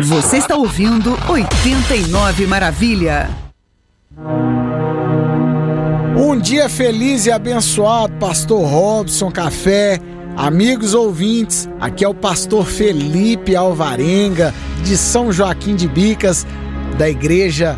Você está ouvindo 89 Maravilha. Um dia feliz e abençoado, Pastor Robson Café, amigos ouvintes, aqui é o Pastor Felipe Alvarenga, de São Joaquim de Bicas, da Igreja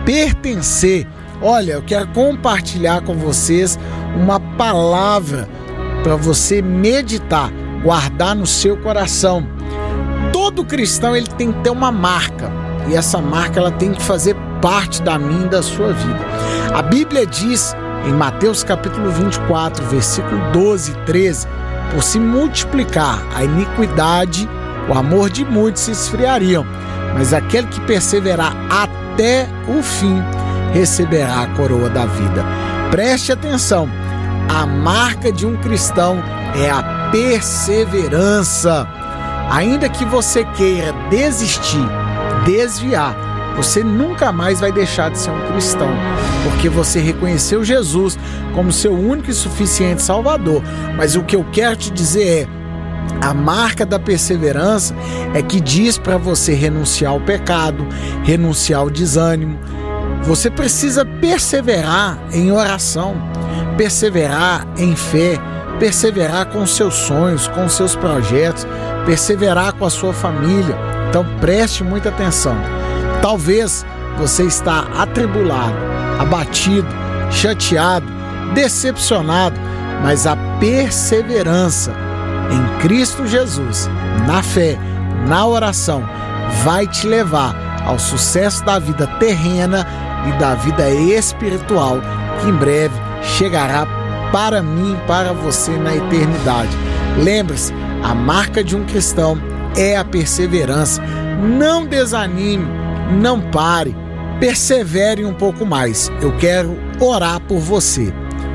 Pertencer. Olha, eu quero compartilhar com vocês uma palavra para você meditar, guardar no seu coração. Todo cristão ele tem que ter uma marca, e essa marca ela tem que fazer parte da minha e da sua vida. A Bíblia diz em Mateus capítulo 24, versículo 12 e 13, por se multiplicar a iniquidade, o amor de muitos se esfriariam, mas aquele que perseverar até o fim receberá a coroa da vida. Preste atenção, a marca de um cristão é a perseverança. Ainda que você queira desistir, desviar, você nunca mais vai deixar de ser um cristão, porque você reconheceu Jesus como seu único e suficiente Salvador. Mas o que eu quero te dizer é, a marca da perseverança é que diz para você renunciar ao pecado, renunciar ao desânimo. Você precisa perseverar em oração, perseverar em fé, perseverar com seus sonhos, com seus projetos, perseverar com a sua família. Então preste muita atenção. Talvez você está atribulado, abatido, chateado, decepcionado, mas a perseverança em Cristo Jesus, na fé, na oração, vai te levar ao sucesso da vida terrena e da vida espiritual, que em breve chegará para mim e para você na eternidade. Lembre-se, a marca de um cristão é a perseverança. Não desanime, não pare, persevere um pouco mais. Eu quero orar por você.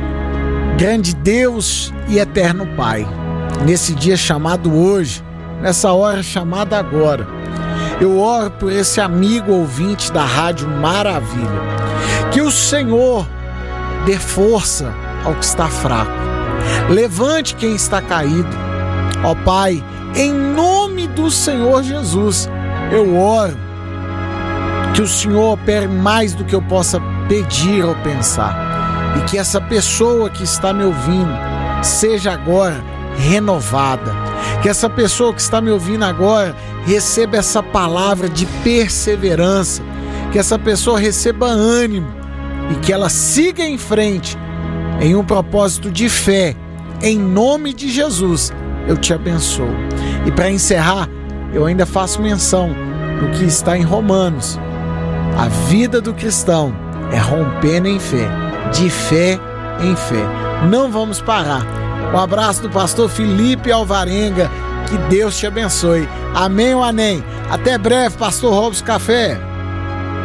Grande Deus e eterno Pai, nesse dia chamado hoje, nessa hora chamada agora, eu oro por esse amigo ouvinte da Rádio Maravilha. Que o Senhor dê força ao que está fraco. Levante quem está caído. Ó Pai, em nome do Senhor Jesus, eu oro que o Senhor opere mais do que eu possa pedir ou pensar, e que essa pessoa que está me ouvindo seja agora renovada, que essa pessoa que está me ouvindo agora receba essa palavra de perseverança, que essa pessoa receba ânimo e que ela siga em frente em um propósito de fé. Em nome de Jesus, eu te abençoo. E para encerrar, eu ainda faço menção do que está em Romanos. A vida do cristão é rompendo em fé, de fé em fé. Não vamos parar. Um abraço do pastor Felipe Alvarenga. Que Deus te abençoe. Amém ou amém? Até breve, pastor Robson Café.